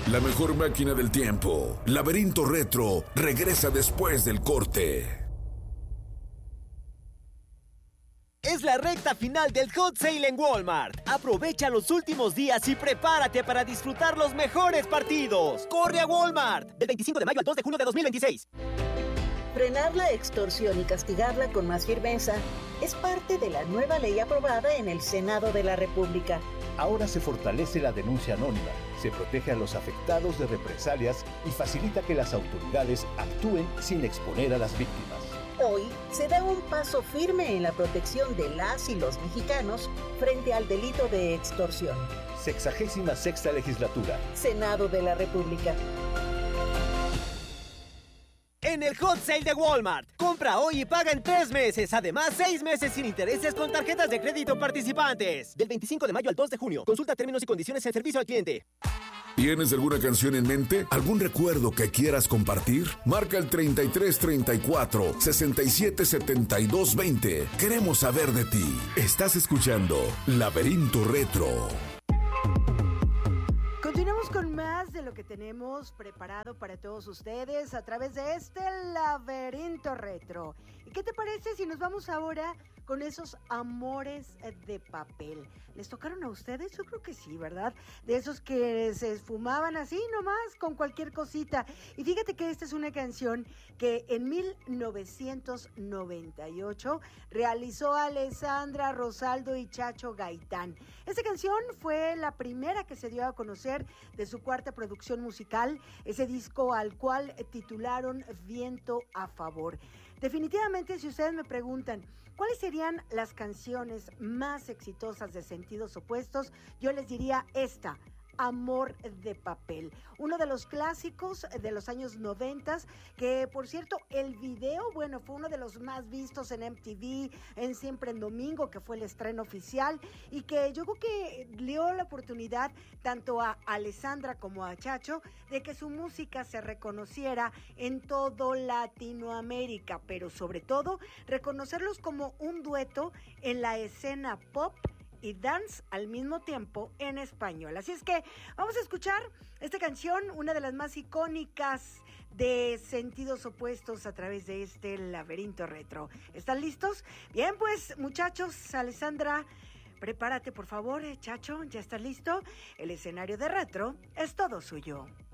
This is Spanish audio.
La mejor máquina del tiempo, Laberinto Retro, regresa después del corte. Es la recta final del Hot Sale en Walmart. Aprovecha los últimos días y prepárate para disfrutar los mejores partidos. ¡Corre a Walmart! Del 25 de mayo al 2 de junio de 2026. Frenar la extorsión y castigarla con más firmeza es parte de la nueva ley aprobada en el Senado de la República. Ahora se fortalece la denuncia anónima, se protege a los afectados de represalias y facilita que las autoridades actúen sin exponer a las víctimas. Hoy se da un paso firme en la protección de las y los mexicanos frente al delito de extorsión. 66ª legislatura. Senado de la República. En el Hot Sale de Walmart. Compra hoy y paga en 3 meses. Además, 6 meses sin intereses con tarjetas de crédito participantes. Del 25 de mayo al 2 de junio. Consulta términos y condiciones en servicio al cliente. ¿Tienes alguna canción en mente? ¿Algún recuerdo que quieras compartir? Marca el 3334 67 72 20. Queremos saber de ti. Estás escuchando Laberinto Retro. Continuamos con más de lo que tenemos preparado para todos ustedes a través de este Laberinto Retro. ¿Y qué te parece si nos vamos ahora con esos amores de papel? ¿Les tocaron a ustedes? Yo creo que sí, ¿verdad? De esos que se esfumaban así nomás con cualquier cosita. Y fíjate que esta es una canción que en 1998 realizó Alessandra Rosaldo y Chacho Gaitán. Esta canción fue la primera que se dio a conocer de su cuarta producción musical, ese disco al cual titularon Viento a Favor. Definitivamente, si ustedes me preguntan cuáles serían las canciones más exitosas de Sentidos Opuestos, yo les diría esta: Amor de Papel, uno de los clásicos de los años 90, que por cierto el video, bueno, fue uno de los más vistos en MTV, en Siempre en Domingo, que fue el estreno oficial, y que yo creo que dio la oportunidad tanto a Alessandra como a Chacho de que su música se reconociera en todo Latinoamérica, pero sobre todo reconocerlos como un dueto en la escena pop y dance al mismo tiempo en español. Así es que vamos a escuchar esta canción, una de las más icónicas de Sentidos Opuestos a través de este Laberinto Retro. ¿Están listos? Bien, pues muchachos, Alessandra, prepárate por favor, Chacho, ¿ya estás listo? El escenario de Retro es todo suyo.